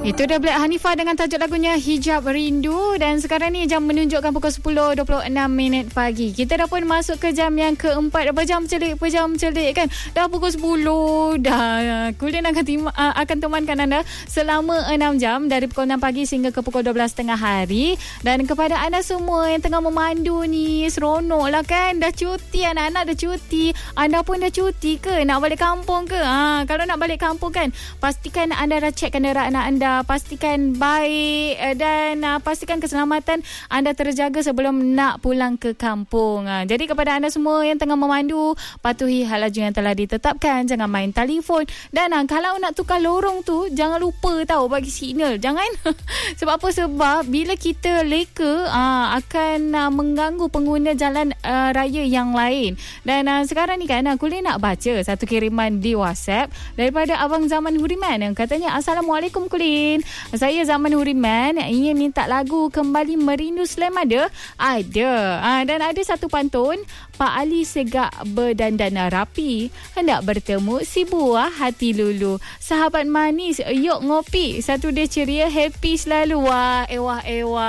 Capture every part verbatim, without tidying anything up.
Itu dah Black Hanifah dengan tajuk lagunya Hijab Rindu. Dan sekarang ni jam menunjukkan pukul sepuluh dua puluh enam minit pagi. Kita dah pun masuk ke jam yang keempat. Pejam celik, pejam celik kan. Dah pukul sepuluh dah. Kulin akan, tima, akan temankan anda selama enam jam. Dari pukul enam pagi sehingga ke pukul dua belas tengah hari. Dan kepada anda semua yang tengah memandu ni, seronok lah kan. Dah cuti, anak-anak dah cuti. Anda pun dah cuti ke? Nak balik kampung ke? Ha, kalau nak balik kampung kan, pastikan anda dah check kenderaan anda. Pastikan baik dan uh, pastikan keselamatan anda terjaga sebelum nak pulang ke kampung. Uh, jadi kepada anda semua yang tengah memandu, patuhi hal laju yang telah ditetapkan. Jangan main telefon. Dan uh, kalau nak tukar lorong tu, jangan lupa tahu bagi signal. Jangan. Sebab apa? Sebab bila kita leka, uh, akan uh, mengganggu pengguna jalan uh, raya yang lain. Dan uh, sekarang ni kan, aku nak baca satu kiriman di WhatsApp daripada Abang Zaman Huriman yang katanya, Assalamualaikum Kulin. Saya Zaman Huriman ingin minta lagu Kembali Merindu Slam ada? Ada. Ha, dan ada satu pantun, Pak Ali segak berdandana rapi, hendak bertemu si buah hati lulu. Sahabat manis, yuk ngopi. Satu dia ceria, happy selalu. Wah, ewah,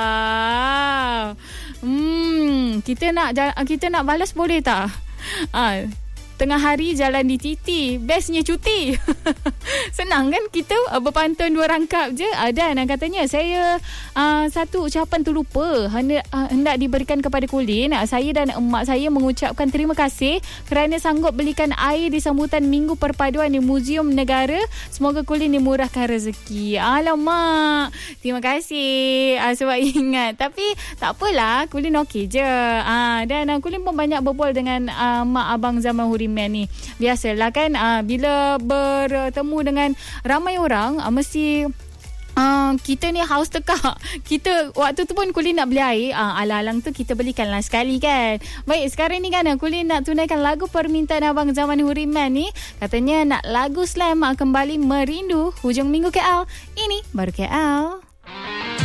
ewah. Hmm, kita nak kita nak balas boleh tak? Ah, tengah hari jalan di titi, bestnya cuti. Senang kan kita uh, berpantun dua rangkap je. Uh, dan uh, katanya saya uh, satu ucapan tu lupa hendak, uh, hendak diberikan kepada Kulin. Uh, saya dan emak saya mengucapkan terima kasih kerana sanggup belikan air di sambutan Minggu Perpaduan di Muzium Negara. Semoga Kulin dimurahkan rezeki. Alamak, terima kasih uh, sebab ingat. Tapi tak apalah, Kulin okey je. Uh, dan uh, Kulin pun banyak berbual dengan uh, mak abang Zaman Huriman ni. Biasalah kan, uh, bila bertemu dengan ramai orang, uh, mesti Uh, kita ni haus tekak. Kita waktu tu pun Kulin nak beli air, uh, alang-alang tu kita belikanlah sekali kan. Baik, sekarang ni kan Kulin nak tunaikan lagu permintaan Abang Zaman Huriman ni. Katanya nak lagu Slam, uh, Kembali Merindu. Hujung minggu K L. Ini baru K L.